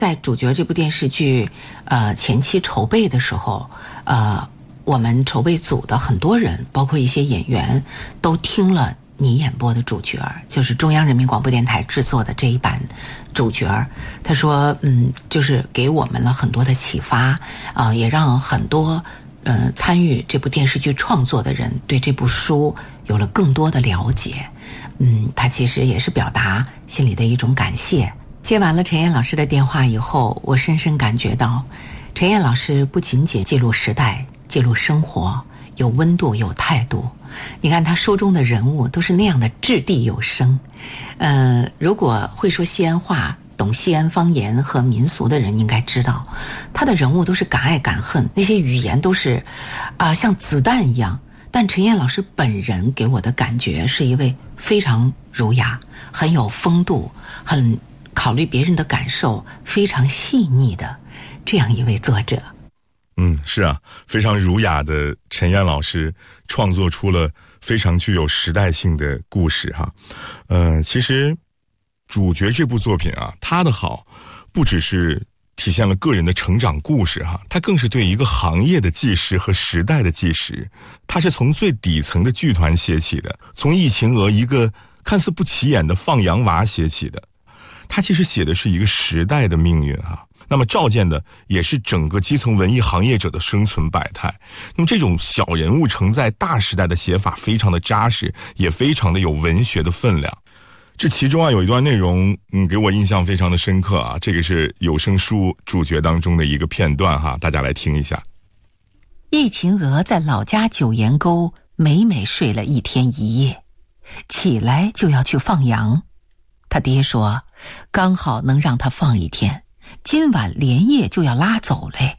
在主角这部电视剧前期筹备的时候，我们筹备组的很多人，包括一些演员，都听了你演播的主角，就是中央人民广播电台制作的这一版主角。他说就是给我们了很多的启发，也让很多参与这部电视剧创作的人对这部书有了更多的了解。他其实也是表达心里的一种感谢。接完了陈燕老师的电话以后，我深深感觉到陈燕老师不仅仅记录时代，记录生活，有温度，有态度。你看他书中的人物都是那样的掷地有声。如果会说西安话，懂西安方言和民俗的人应该知道，他的人物都是敢爱敢恨，那些语言都是像子弹一样。但陈燕老师本人给我的感觉是一位非常儒雅，很有风度，很考虑别人的感受，非常细腻的这样一位作者。 是啊，非常儒雅的陈燕老师创作出了非常具有时代性的故事哈。其实主角这部作品啊，它的好不只是体现了个人的成长故事哈，它更是对一个行业的纪实和时代的纪实。它是从最底层的剧团写起的，从易秦娥一个看似不起眼的放羊娃写起的。它其实写的是一个时代的命运啊，那么照见的也是整个基层文艺行业者的生存百态。那么这种小人物承载大时代的写法非常的扎实，也非常的有文学的分量。这其中有一段内容给我印象非常的深刻啊，这个是有声书主角当中的一个片段哈，大家来听一下。 易秦娥在老家九岩沟每每睡了一天一夜，起来就要去放羊。他爹说刚好能让他放一天，今晚连夜就要拉走嘞。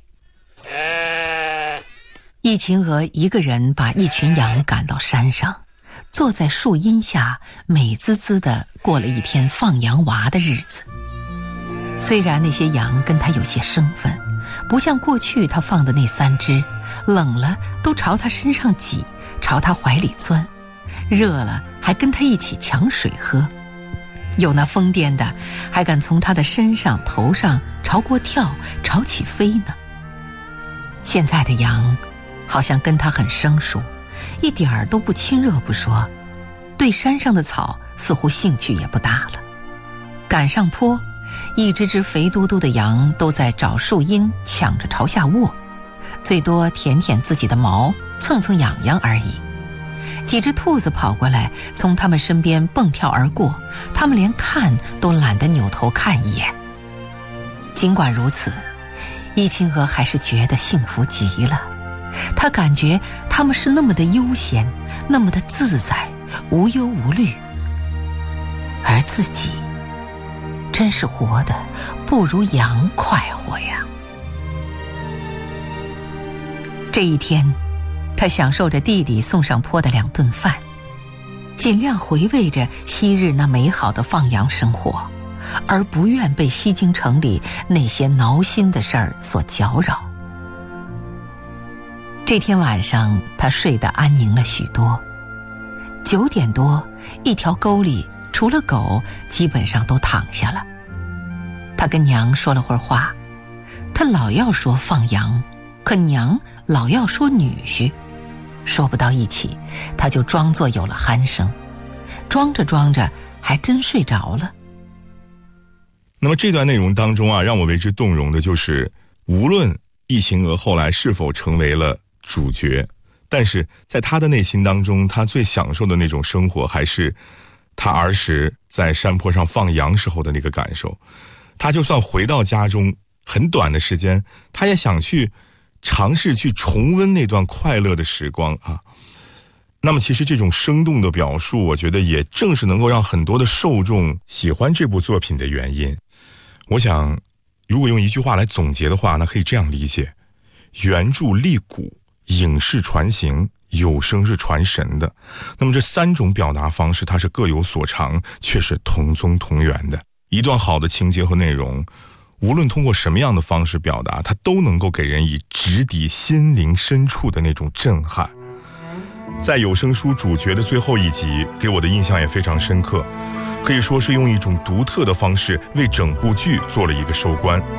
易秦娥一个人把一群羊赶到山上，坐在树荫下美滋滋地过了一天放羊娃的日子。虽然那些羊跟他有些生分，不像过去他放的那3只，冷了都朝他身上挤，朝他怀里钻，热了还跟他一起抢水喝。有那疯癫的还敢从他的身上头上朝过跳，朝起飞呢。现在的羊好像跟他很生疏，一点儿都不亲热不说，对山上的草似乎兴趣也不大了。赶上坡，一只只肥嘟嘟的羊都在找树荫，抢着朝下卧，最多舔舔自己的毛，蹭蹭痒痒而已。几只兔子跑过来，从他们身边蹦跳而过，他们连看都懒得扭头看一眼。尽管如此，易秦娥还是觉得幸福极了。她感觉他们是那么的悠闲，那么的自在，无忧无虑，而自己真是活得不如羊快活呀。这一天，他享受着地里送上坡的2顿饭，尽量回味着昔日那美好的放羊生活，而不愿被西京城里那些挠心的事儿所搅扰。这天晚上，他睡得安宁了许多。9点多，一条沟里除了狗，基本上都躺下了。他跟娘说了会儿话，他老要说放羊，可娘老要说女婿，说不到一起，他就装作有了鼾声，装着装着还真睡着了。 那么这段内容当中让我为之动容的就是，无论易秦娥后来是否成为了主角，但是在他的内心当中，他最享受的那种生活还是他儿时在山坡上放羊时候的那个感受。他就算回到家中很短的时间，他也想去尝试去重温那段快乐的时光啊。那么其实这种生动的表述，我觉得也正是能够让很多的受众喜欢这部作品的原因。我想如果用一句话来总结的话，那可以这样理解：原著立古，影视传行，有声是传神的。那么这3种表达方式，它是各有所长，却是同宗同源的。一段好的情节和内容，无论通过什么样的方式表达，它都能够给人以直抵心灵深处的那种震撼。在有声书主角的最后一集，给我的印象也非常深刻，可以说是用一种独特的方式为整部剧做了一个收官。